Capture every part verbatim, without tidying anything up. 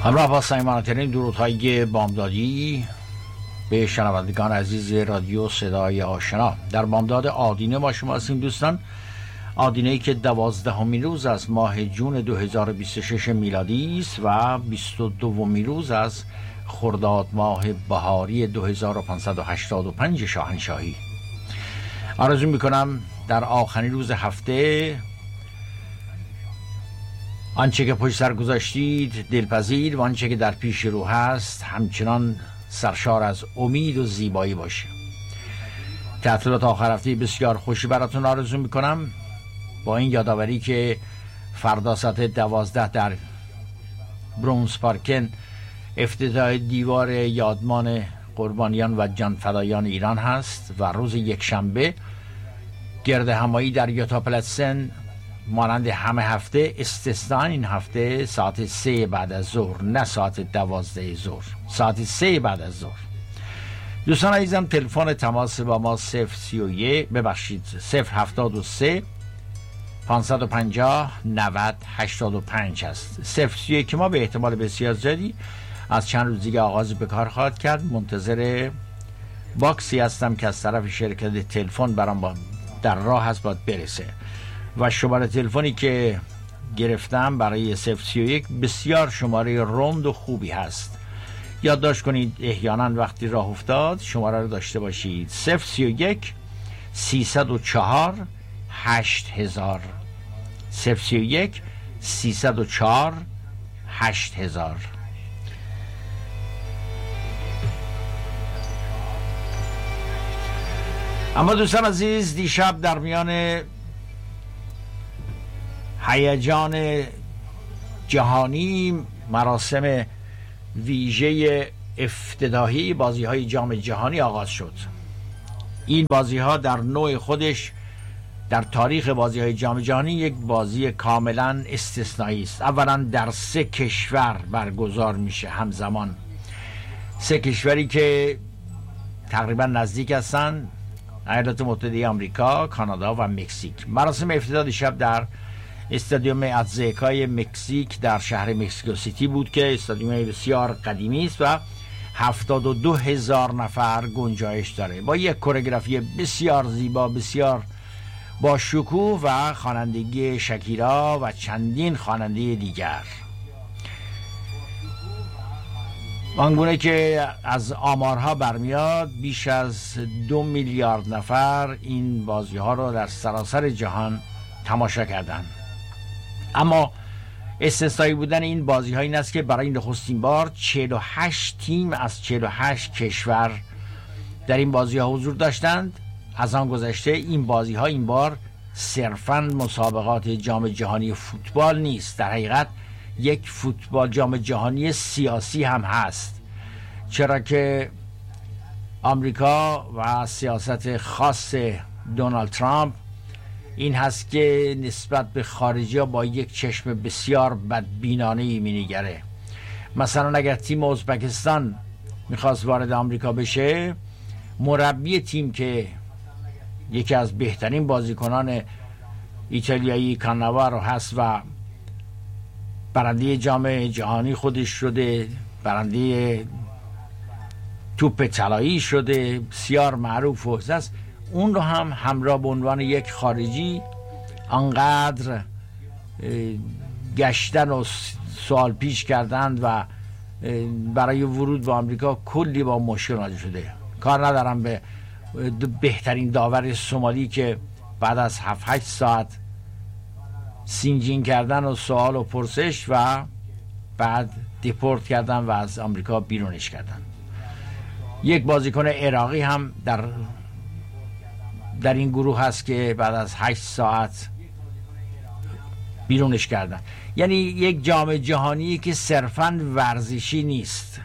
همراه با صمیمانه‌ترین درودهای بامدادی به شنوندگان عزیز رادیو صدای آشنا. در بامداد آدینه ما شما هستیم دوستان. آدینه‌ای که دوازدهمین روز از ماه جون دو هزار و بیست و شش میلادی است و بیست و دومین روز از خرداد ماه بهاری دو هزار و پانصد و هشتاد و پنج شاهنشاهی. آرزو میکنم در آخرین روز هفته آنچه که پشت سر گذاشتید دلپذیر و آنچه که در پیش رو هست همچنان سرشار از امید و زیبایی باشه. تعطیلات آخر هفته بسیار خوشی براتون آرزو میکنم، با این یادآوری که فردا ساعت دوازده در برونز پارکن افتتاح دیوار یادمان قربانیان و جانفدایان ایران هست و روز یکشنبه گرد همایی در یوتا پلتسن مانند همه هفته، استثنا این هفته ساعت سه بعد از ظهر، نه ساعت دوازده ظهر، ساعت سه بعد از ظهر. دوستان عزیزم، تلفن تماس با ما صفر سی و یک ببخشید صفر هفتاد و سه پانصد و پنجاه نود هشتاد و پنج هست. صفر سی و یک که ما به احتمال بسیار زیادی از چند روز دیگه آغاز به کار خواهد کرد. منتظر باکسی هستم که از طرف شرکت تلفن برام در راه هست، باید برسه و شماره تلفنی که گرفتم برای صفر سی و یک بسیار شماره رند و خوبی هست. یادداشت کنید، احیانا وقتی راه افتاد شماره رو داشته باشید. صفر سی و یک سیصد و چهار هشت هزار صفر سی و یک سیصد و چهار هشت هزار. اما دوستان عزیز، دیشب در میان هیجان جهانی مراسم ویژه افتتاحی بازی های جام جهانی آغاز شد. این بازی ها در نوع خودش در تاریخ بازی های جام جهانی یک بازی کاملا استثنایی است. اولا در سه کشور برگزار میشه همزمان، سه کشوری که تقریبا نزدیک هستند: ایالات متحده آمریکا، کانادا و مکزیک. مراسم افتتاح دیشب در استادیوم اتزتکای مکزیک در شهر مکزیکو سیتی بود که استادیوم بسیار قدیمی است و هفتاد و دو هزار نفر گنجایش داره، با یک کورئوگرافی بسیار زیبا، بسیار با شکوه و خوانندگی شکیرا و چندین خواننده دیگر. آنگونه که از آمارها برمیاد بیش از دو میلیارد نفر این بازی ها رو در سراسر جهان تماشا کردند. اما استثنایی بودن این بازی ها این است که برای نخستین بار چهل و هشت تیم از چهل و هشت کشور در این بازی ها حضور داشتند. از آن گذشته این بازی ها این بار صرفاً مسابقات جام جهانی فوتبال نیست، در حقیقت یک فوتبال جام جهانی سیاسی هم هست، چرا که آمریکا و سیاست خاص دونالد ترامپ این هست که نسبت به خارجی ها با یک چشم بسیار بدبینانه‌ای می‌نگره. مثلا اگر تیم ازبکستان میخواست وارد آمریکا بشه، مربی تیم که یکی از بهترین بازیکنان ایتالیایی کاناوارو هست و برنده جام جهانی خودش شده، برنده توپ طلایی شده، بسیار معروف و است، اون رو هم همراه به عنوان یک خارجی انقدر گشتن و سوال پیش کردند و برای ورود به آمریکا کلی با مشکل مواجه شده. کار ندارم به بهترین داور سومالی که بعد از هفت هشت ساعت سینجین کردن و سوال و پرسش و بعد دیپورت کردن و از آمریکا بیرونش کردن. یک بازیکن عراقی هم در در این گروه هست که بعد از هشت ساعت بیرونش کردن. یعنی یک جام جهانی که صرفاً ورزشی نیست،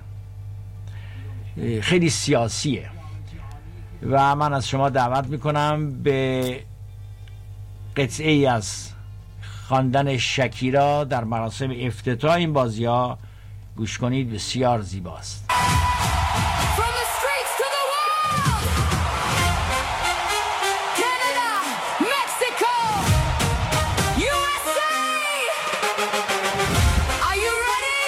خیلی سیاسیه و من از شما دعوت میکنم به قطعه ای از خواندن شکیرا در مراسم افتتاح این بازی ها گوش کنید، بسیار زیباست.